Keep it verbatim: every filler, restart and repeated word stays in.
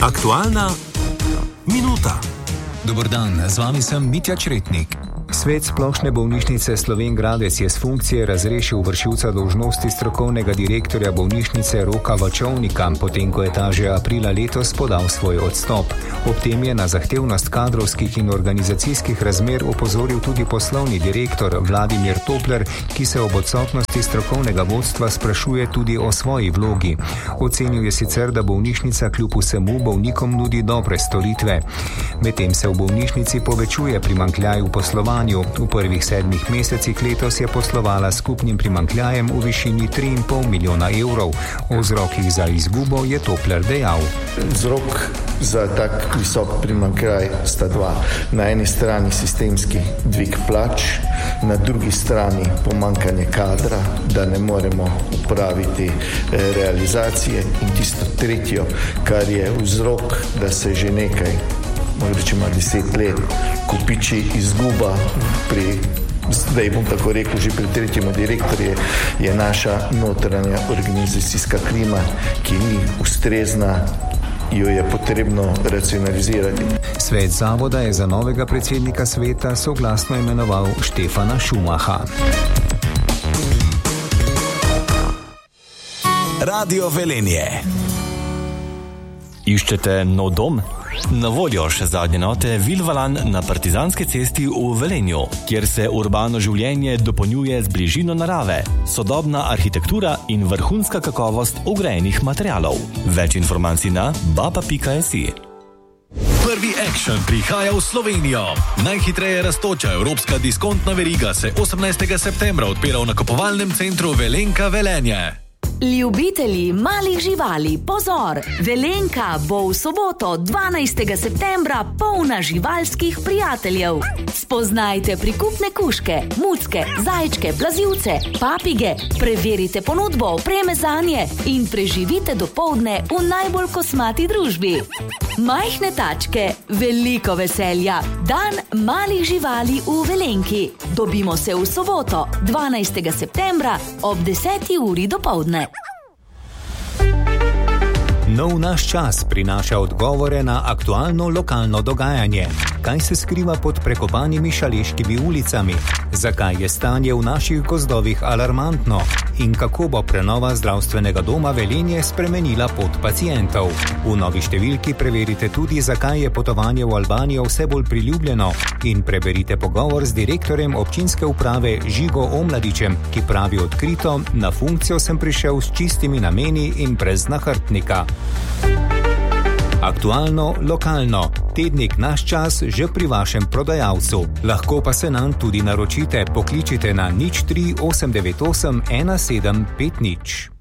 Aktualna minuta. Dober dan, z vami sem Mitja Čretnik. Svet Splošne bolnišnice Slovenj Gradec je z funkcije razrešil vršilca dolžnosti strokovnega direktorja bolnišnice Roka Vačovnika, potem ko je ta že aprila letos podal svoj odstop. Ob tem je na zahtevnost kadrovskih in organizacijskih razmer opozoril tudi poslovni direktor Vladimir Topler, ki se ob odsotnosti strokovnega vodstva sprašuje tudi o svoji vlogi. Ocenil je sicer, da bolnišnica kljub vsemu bolnikom nudi dobre storitve. Medtem se v bolnišnici povečuje primanjkljaj v poslovanju. V prvih sedmih mesecih letos je poslovala s skupnim primanjkljajem v višini tri in pol milijona evrov. O vzrokih za izgubo je Topler dejal. Vzrok za tak visok primanjkljaj sta dva. Na eni strani sistemski dvig plač, na drugi strani pomanjkanje kadra, da ne moremo upraviti realizacije, in tisto tretjo, kar je vzrok, da se že nekaj, rečemo deset let, kopiči izguba pri, zdaj bom tako rekel, že pri tretjemu direktorju, je naša notranja organizacijska klima, ki ni ustrezna, jo je potrebno racionalizirati. Svet zavoda je za novega predsednika sveta soglasno imenoval Štefana Šumaha. Radio Velenje. Iščete nov dom? Na voljo še zadnje note Vilvalan na Partizanski cesti v Velenju, kjer se urbano življenje dopolnjuje z bližino narave, sodobna arhitektura in vrhunska kakovost vgrajenih materialov. Več informacij na baba pika si. Prvi Action prihaja v Slovenijo. Najhitreje rastoča evropska diskontna veriga se osemnajstega septembra odpira v nakupovalnem centru Velenka Velenje. Ljubitelji malih živali, pozor! Velenka bo v soboto, dvanajstega septembra, polna živalskih prijateljev. Spoznajte prikupne kužke, mucke, zajčke, plazivce, papige, preverite ponudbo opreme zanje in preživite dopoldne v najbolj kosmati družbi. Majhne tačke, veliko veselja. Dan malih živali v Velenki. Dobimo se v soboto, dvanajstega septembra ob deseti uri dopoldne. Nov naš čas prinaša odgovore na aktualno lokalno dogajanje. Kaj se skriva pod prekopanimi šaleškimi ulicami? Zakaj je stanje v naših gozdovih alarmantno? In kako bo prenova zdravstvenega doma Velenje spremenila pot pacientov? V novi številki preverite tudi, zakaj je potovanje v Albanijo vse bolj priljubljeno, in preberite pogovor z direktorjem občinske uprave Žigo Omladičem, ki pravi odkrito: na funkcijo sem prišel s čistimi nameni in brez nahrbtnika. Aktualno, lokalno. Tednik Naš čas že pri vašem prodajalcu. Lahko pa se nam tudi naročite. Pokličite na nič tri osem devet osem ena sedem pet nič.